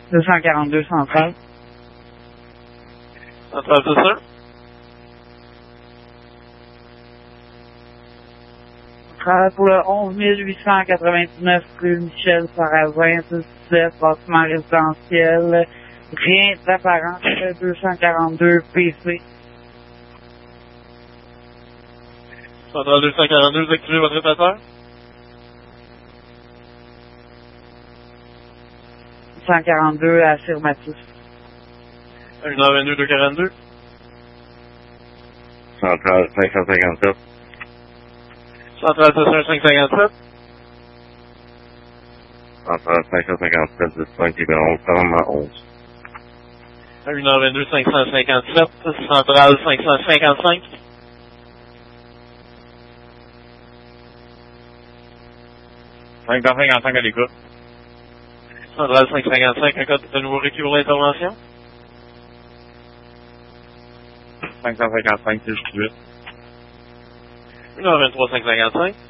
242 centrale. Centrale, c'est sûr? Pour le 11 899 rue Michel Sarrazin, 17, bâtiment résidentiel. Rien d'apparent, 242 PC. Centrale 242, vous activez votre répéteur? 142 affirmatif. 1h22, 242. Centrale 557. Centrale station 557. Centrale 557, 15 11, 11. 1h22, 557. Centrale 555. Cinq à l'écoute. Centrale 555, un code de nouveau requis pour l'intervention. 555, 618. 1h23, 555.